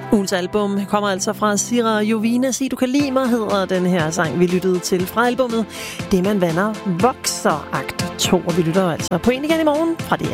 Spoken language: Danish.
Ugens album kommer altså fra Sira Jovina. Sig du kan lide mig, hedder den her sang, vi lyttede til fra albumet Det man vander vokser, akt 2. Og vi lytter altså på en igen i morgen fra det